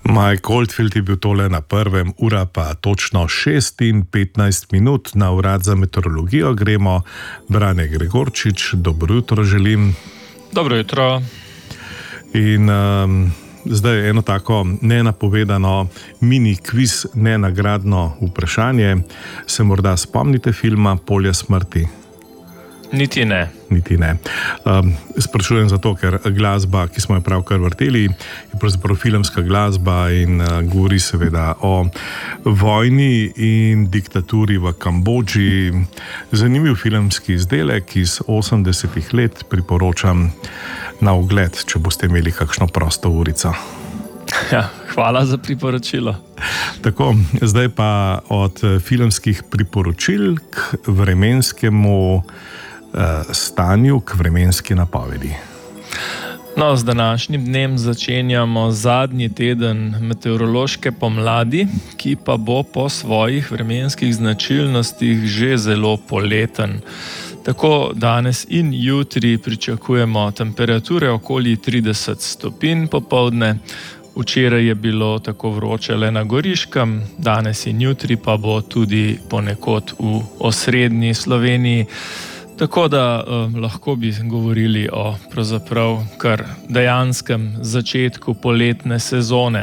Mike Oldfield je bil tole na prvem, ura pa točno 6:15 minut. Na urad za meteorologijo gremo. Brane Gregorčič, dobro jutro želim. Dobro jutro. In zdaj eno tako nenapovedano mini kviz, nenagradno vprašanje. Se morda spomnite filma Polje smrti? Niti ne. Sprašujem zato, ker glasba, ki smo jo pravkar vrteli, je pravzaprav filmska glasba in govori seveda o vojni in diktaturi v Kambodži. Zanimiv filmski izdelek iz 80-ih let, priporočam na ogled, če boste imeli kakšno prosto urico. Ja, hvala za priporočilo. Tako, zdaj pa od filmskih priporočil k vremenskemu stanju, k vremenski napovedi. No, z današnjim dnem začenjamo zadnji teden meteorološke pomladi, ki pa bo po svojih vremenskih značilnostih že zelo poleten. Tako danes in jutri pričakujemo temperature okoli 30 stopinj popoldne. Včeraj je bilo tako vroče le na Goriškem, danes in jutri pa bo tudi ponekod v osrednji Sloveniji. Tako da lahko bi govorili o pravzaprav kar dejanskem začetku poletne sezone.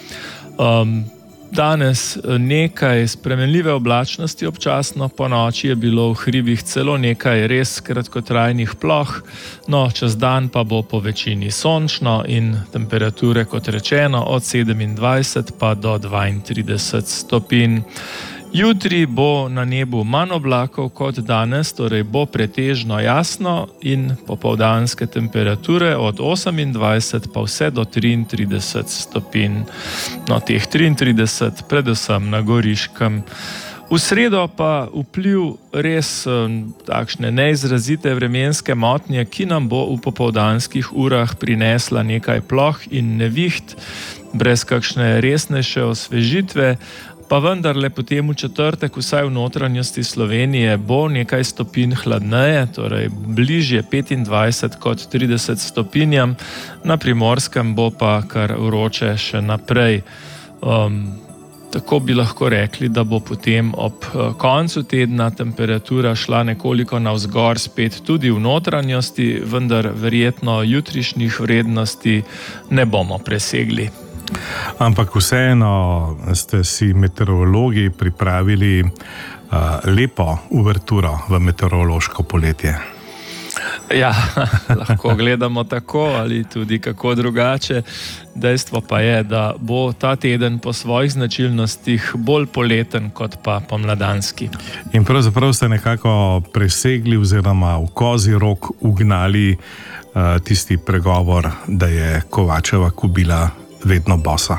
Danes nekaj spremenljive oblačnosti občasno, po noči je bilo v hribih celo nekaj res kratkotrajnih ploh, no čez dan pa bo po večini sončno in temperature, kot rečeno, od 27 pa do 32 stopinj. Jutri bo na nebu manj oblakov kot danes, torej bo pretežno jasno in popoldanske temperature od 28 pa vse do 33 stopinj. No, teh 33 predvsem na Goriškem. V sredo pa vpliv res takšne neizrazite vremenske motnje, ki nam bo v popoldanskih urah prinesla nekaj ploh in neviht, brez kakšne resnejše osvežitve, pa vendarle potem v četrtek vsaj v notranjosti Slovenije bo nekaj stopinj hladneje, torej bližje 25 kot 30 stopinjam, na Primorskem bo pa kar vroče še naprej. Tako bi lahko rekli, da bo potem ob koncu tedna temperatura šla nekoliko navzgor spet tudi v notranjosti, vendar verjetno jutrišnjih vrednosti ne bomo presegli. Ampak vseeno ste si meteorologi pripravili lepo uverturo v meteorološko poletje. Ja, lahko gledamo tako ali tudi kako drugače. Dejstvo pa je, da bo ta teden po svojih značilnostih bolj poleten kot pa pomladanski. In pravzaprav ste nekako presegli oziroma v kozji rok ugnali tisti pregovor, da je Kovačeva kobila vedno bosa.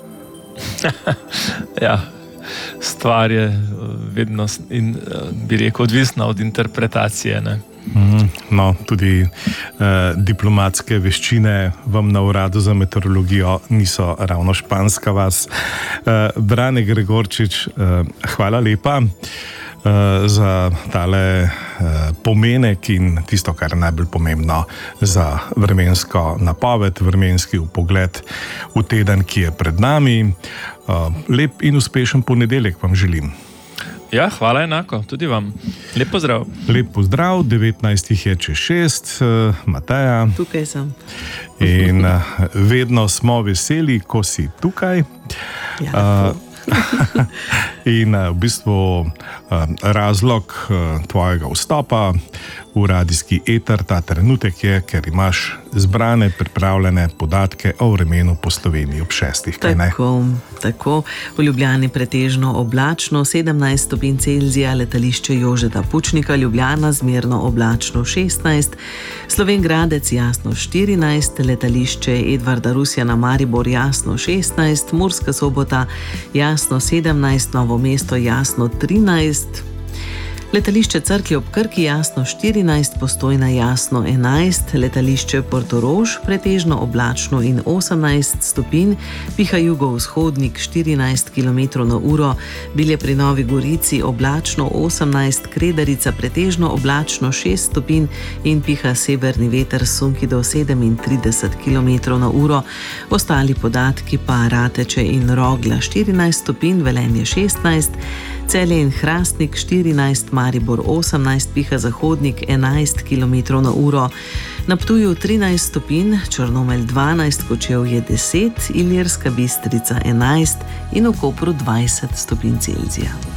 Ja, stvar je vedno bi rekel, odvisna od interpretacije, ne? No, tudi diplomatske veščine vam na uradu za meteorologijo niso ravno španska vas. Brane Gregorčič, hvala lepa za tale pomenek in tisto, kar je najbolj pomembno za vremensko napoved, vremenski vpogled v teden, ki je pred nami. Lep in uspešen ponedeljek vam želim. Ja, hvala enako, tudi vam. Lep pozdrav. Lep pozdrav, 19 je čez 6, Mateja. Tukaj sem. In vedno smo veseli, ko si tukaj. Ja, in v bistvu razlog tvojega vstopa v radijski eter ta trenutek je, ker imaš zbrane, pripravljene podatke o vremenu po Sloveniji ob 6. Tako. V Ljubljani pretežno oblačno, 17 stopinj Celzija, letališče Jožeta Pučnika, Ljubljana zmerno oblačno 16, Slovenj Gradec jasno 14, letališče Edvarda Rusjana Maribor jasno 16, Murska Sobota jasno 17, Novo mesto jasno 13, Letališče Cerklje ob Krki jasno 14, Postojna jasno 11, letališče Portorož pretežno oblačno in 18 stopinj, piha jugovzhodnik 14 km/h, Bilje pri Novi Gorici oblačno 18, Kredarica pretežno oblačno 6 stopinj in piha severni veter sunki do 37 km/h. Ostali podatki pa Rateče in Rogla 14 stopinj, Velenje 16, Celje in Hrastnik 14, Maribor 18, piha zahodnik 11 km/h, na Ptuju 13 stopinj, Črnomelj 12, Kočevje 10, Ilirska Bistrica 11 in v Kopru 20 stopinj Celzija.